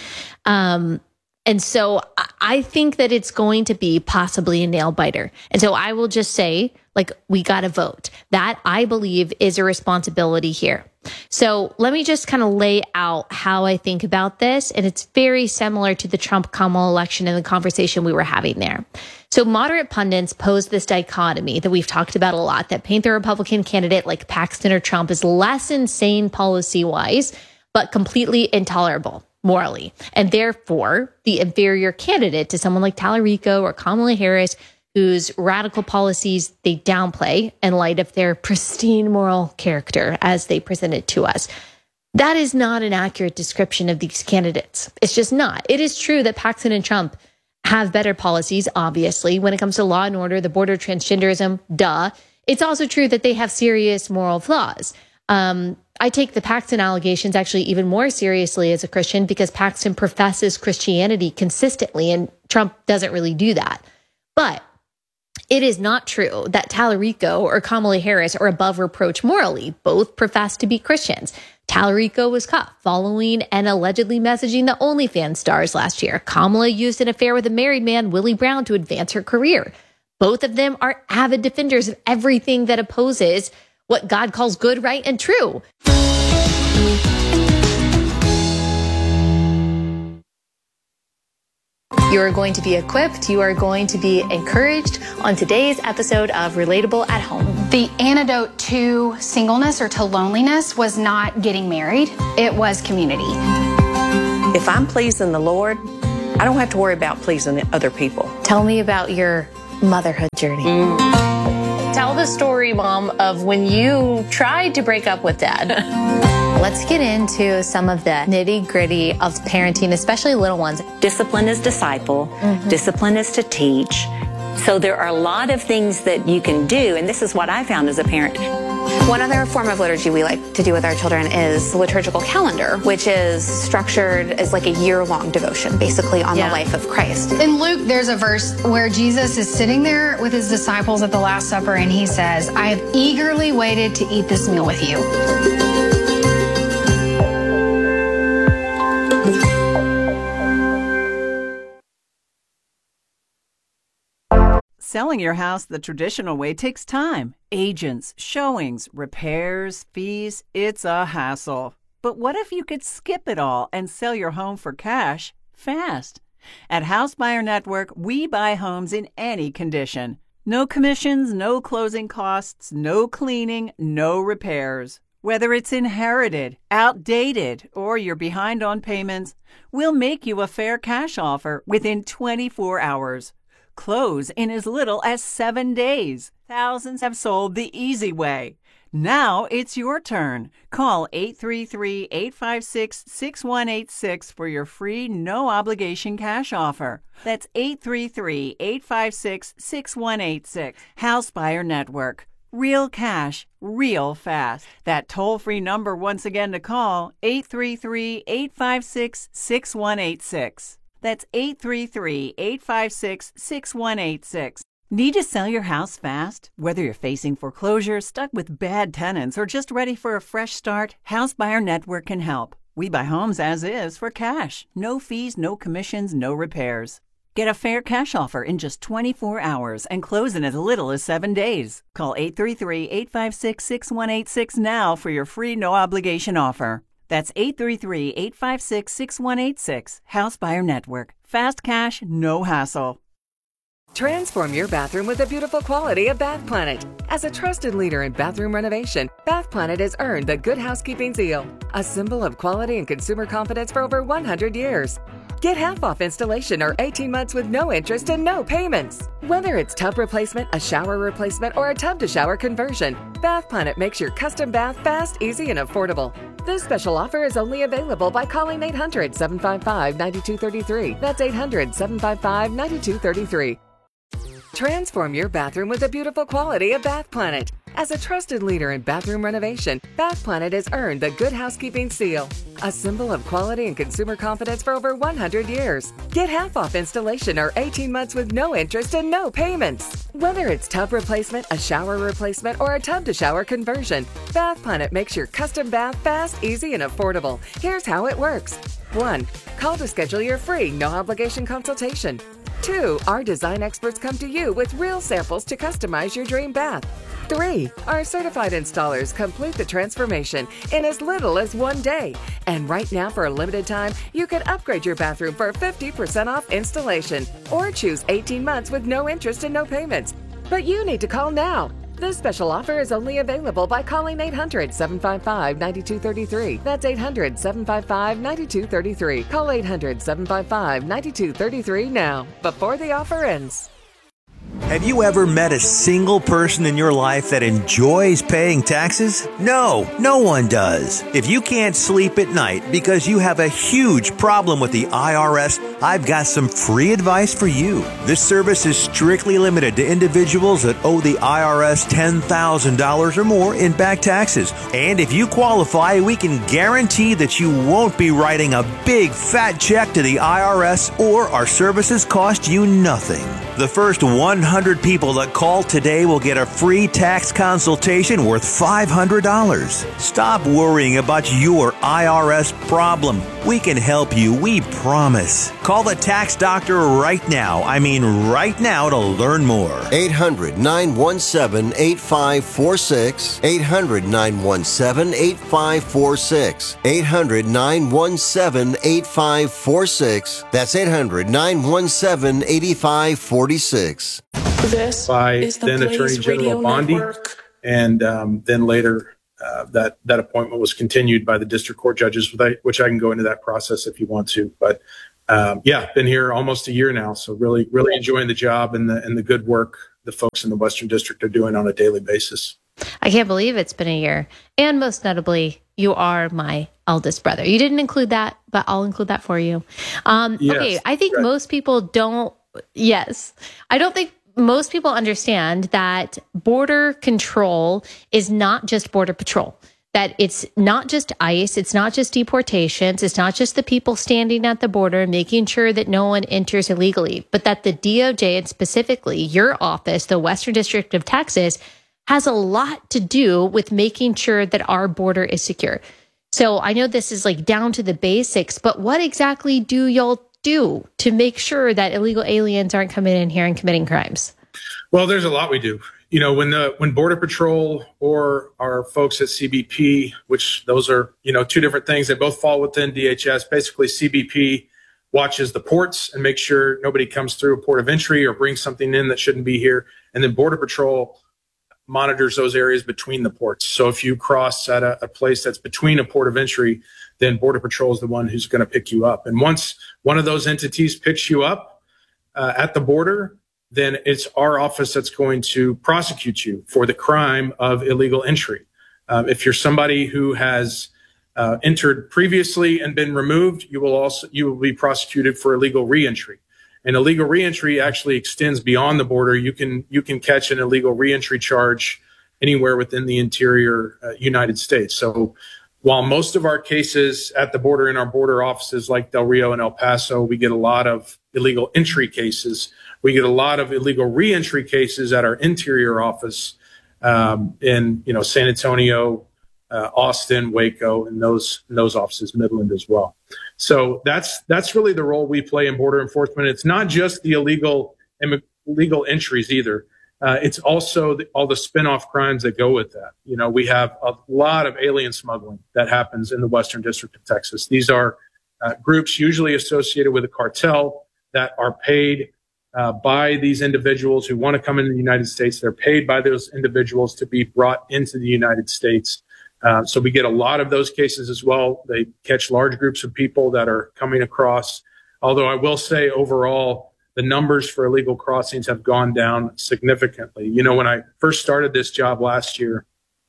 And so I think that it's going to be possibly a nail biter. And so I will just say, we got to vote. That, I believe, is a responsibility here. So let me just kind of lay out how I think about this. And it's very similar to the Trump-Kamala election and the conversation we were having there. So moderate pundits pose this dichotomy that we've talked about a lot, that paint the Republican candidate like Paxton or Trump as less insane policy-wise, but completely intolerable morally, and therefore the inferior candidate to someone like Tallarico or Kamala Harris, whose radical policies they downplay in light of their pristine moral character as they present it to us. That is not an accurate description of these candidates. It's just not. It is true that Paxton and Trump have better policies, obviously, when it comes to law and order, the border, transgenderism, duh. It's also true that they have serious moral flaws. I take the Paxton allegations actually even more seriously as a Christian because Paxton professes Christianity consistently and Trump doesn't really do that. But it is not true that Tallarico or Kamala Harris are above reproach morally. Both profess to be Christians. Tallarico was caught following and allegedly messaging the OnlyFans stars last year. Kamala used an affair with a married man, Willie Brown, to advance her career. Both of them are avid defenders of everything that opposes what God calls good, right, and true. You are going to be equipped. You are going to be encouraged on today's episode of Relatable at Home. The antidote to singleness or to loneliness was not getting married. It was community. If I'm pleasing the Lord, I don't have to worry about pleasing other people. Tell me about your motherhood journey. Tell the story, Mom, of when you tried to break up with Dad. Let's get into some of the nitty-gritty of parenting, especially little ones. Discipline is disciple. Discipline is to teach. So there are a lot of things that you can do, and this is what I found as a parent. One other form of liturgy we like to do with our children is the liturgical calendar, which is structured as like a year-long devotion, basically on the life of Christ. In Luke, there's a verse where Jesus is sitting there with his disciples at the Last Supper, and he says, I have eagerly waited to eat this meal with you. Selling your house the traditional way takes time. Agents, showings, repairs, fees, it's a hassle. But what if you could skip it all and sell your home for cash fast? At House Buyer Network, we buy homes in any condition. No commissions, no closing costs, no cleaning, no repairs. Whether it's inherited, outdated, or you're behind on payments, we'll make you a fair cash offer within 24 hours. Close in as little as 7 days. Thousands have sold the easy way. Now it's your turn. Call 833-856-6186 for your free, no-obligation cash offer. That's 833-856-6186. House Buyer Network. Real cash, real fast. That toll-free number once again to call, 833-856-6186. That's 833-856-6186. Need to sell your house fast? Whether you're facing foreclosure, stuck with bad tenants, or just ready for a fresh start, House Buyer Network can help. We buy homes as is for cash. No fees, no commissions, no repairs. Get a fair cash offer in just 24 hours and close in as little as 7 days. Call 833-856-6186 now for your free no-obligation offer. That's 833-856-6186. House Buyer Network. Fast cash, no hassle. Transform your bathroom with the beautiful quality of Bath Planet. As a trusted leader in bathroom renovation, Bath Planet has earned the Good Housekeeping seal, a symbol of quality and consumer confidence for over 100 years. Get half off installation or 18 months with no interest and no payments. Whether it's tub replacement, a shower replacement, or a tub-to-shower conversion, Bath Planet makes your custom bath fast, easy, and affordable. This special offer is only available by calling 800-755-9233. That's 800-755-9233. Transform your bathroom with the beautiful quality of Bath Planet. As a trusted leader in bathroom renovation, Bath Planet has earned the Good Housekeeping seal, a symbol of quality and consumer confidence for over 100 years. Get half off installation or 18 months with no interest and no payments. Whether it's tub replacement, a shower replacement, or a tub-to-shower conversion, Bath Planet makes your custom bath fast, easy, and affordable. Here's how it works. 1. Call to schedule your free, no-obligation consultation. 2. Our design experts come to you with real samples to customize your dream bath. 3. Our certified installers complete the transformation in as little as 1 day. And right now, for a limited time, you can upgrade your bathroom for 50% off installation or choose 18 months with no interest and no payments. But you need to call now. This special offer is only available by calling 800-755-9233. That's 800-755-9233. Call 800-755-9233 now, before the offer ends. Have you ever met a single person in your life that enjoys paying taxes? No, no one does. If you can't sleep at night because you have a huge problem with the IRS, I've got some free advice for you. This service is strictly limited to individuals that owe the IRS $10,000 or more in back taxes. And if you qualify, we can guarantee that you won't be writing a big fat check to the IRS, or our services cost you nothing. The first 100 people that call today will get a free tax consultation worth $500. Stop worrying about your IRS problem. We can help you, we promise. Call the Tax Doctor right now. I mean right now, to learn more. 800-917-8546. 800-917-8546. 800-917-8546. That's 800-917-8546. This by then Attorney General Bondi, and then later that appointment was continued by the district court judges, which I can go into that process if you want to. But been here almost a year now, so really enjoying the job and the good work the folks in the Western District are doing on a daily basis. I can't believe it's been a year. And most notably, you are my eldest brother. You didn't include that, but I'll include that for you. Yes, okay, I think most people don't. Yes, I don't think most people understand that border control is not just border patrol. That it's not just ICE, it's not just deportations, it's not just the people standing at the border making sure that no one enters illegally, but that the DOJ, and specifically your office, the Western District of Texas, has a lot to do with making sure that our border is secure. So I know this is like down to the basics, but what exactly do y'all do to make sure that illegal aliens aren't coming in here and committing crimes? Well, there's a lot we do. You know, when Border Patrol or our folks at CBP, which those are, two different things, they both fall within DHS. Basically, CBP watches the ports and makes sure nobody comes through a port of entry or brings something in that shouldn't be here. And then Border Patrol monitors those areas between the ports. So if you cross at a place that's between a port of entry, then Border Patrol is the one who's going to pick you up. And once one of those entities picks you up at the border, then it's our office that's going to prosecute you for the crime of illegal entry. If you're somebody who has entered previously and been removed, you will be prosecuted for illegal reentry. And illegal reentry actually extends beyond the border. You can catch an illegal reentry charge anywhere within the interior United States. So while most of our cases at the border in our border offices like Del Rio and El Paso, we get a lot of illegal entry cases. We get a lot of illegal reentry cases at our interior office in San Antonio, Austin, Waco, and those offices, Midland as well. So that's really the role we play in border enforcement. It's not just the illegal entries either. It's also all the spin-off crimes that go with that. We have a lot of alien smuggling that happens in the Western District of Texas. These are groups usually associated with a cartel that are paid by these individuals who want to come into the United States. They're paid by those individuals to be brought into the United States. So we get a lot of those cases as well. They catch large groups of people that are coming across. Although I will say overall, the numbers for illegal crossings have gone down significantly. When I first started this job last year,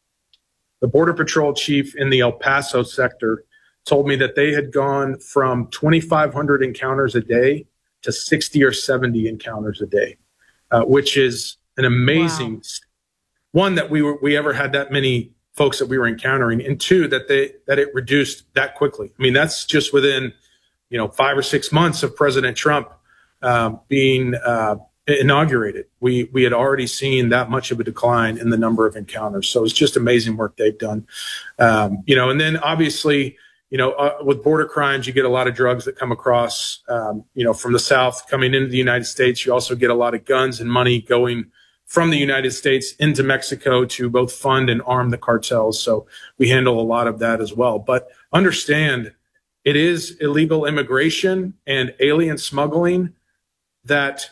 the Border Patrol chief in the El Paso sector told me that they had gone from 2,500 encounters a day to 60 or 70 encounters a day, which is an amazing one, that we ever had that many folks that we were encountering, and two, that it reduced that quickly. I mean, that's just within 5 or 6 months of President Trump being inaugurated. We had already seen that much of a decline in the number of encounters. So it's just amazing work they've done. And then obviously, with border crimes, you get a lot of drugs that come across, from the South coming into the United States. You also get a lot of guns and money going from the United States into Mexico to both fund and arm the cartels. So we handle a lot of that as well. But understand, it is illegal immigration and alien smuggling that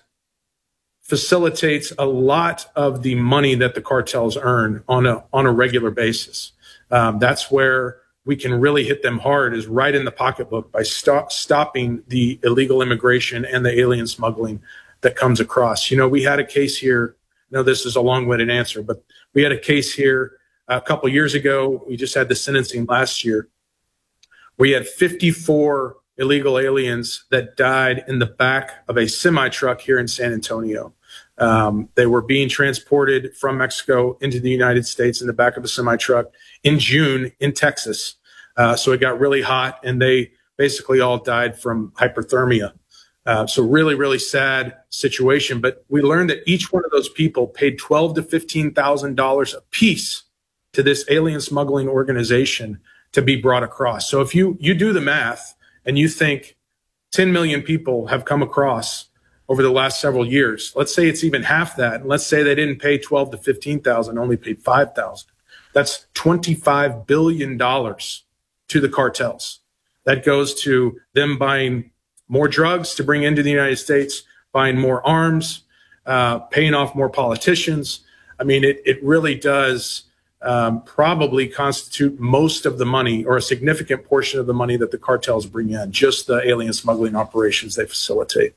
facilitates a lot of the money that the cartels earn on a regular basis. That's where we can really hit them hard, is right in the pocketbook by stopping the illegal immigration and the alien smuggling that comes across. We had a case here. I know this is a long-winded answer, but we had a case here a couple years ago. We just had the sentencing last year. We had 54 illegal aliens that died in the back of a semi-truck here in San Antonio. They were being transported from Mexico into the United States in the back of a semi-truck in June in Texas. So it got really hot, and they basically all died from hypothermia. So really, really sad situation. But we learned that each one of those people paid $12,000 to $15,000 a piece to this alien smuggling organization to be brought across. So if you do the math and you think 10 million people have come across over the last several years, let's say it's even half that. And let's say they didn't pay $12,000 to $15,000, only paid $5,000. That's $25 billion to the cartels. That goes to them buying more drugs to bring into the United States, buying more arms, paying off more politicians. I mean, it really does probably constitute most of the money, or a significant portion of the money that the cartels bring in, just the alien smuggling operations they facilitate.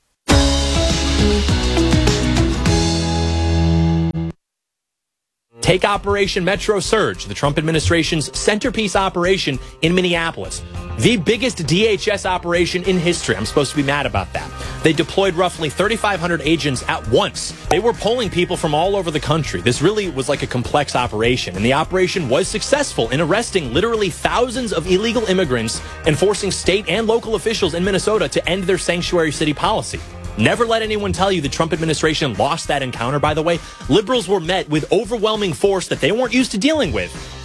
Take Operation Metro Surge, the Trump administration's centerpiece operation in Minneapolis. The biggest DHS operation in history. I'm supposed to be mad about that. They deployed roughly 3,500 agents at once. They were polling people from all over the country. This really was like a complex operation, and the operation was successful in arresting literally thousands of illegal immigrants and forcing state and local officials in Minnesota to end their sanctuary city policy. Never let anyone tell you the Trump administration lost that encounter, by the way. Liberals were met with overwhelming force that they weren't used to dealing with.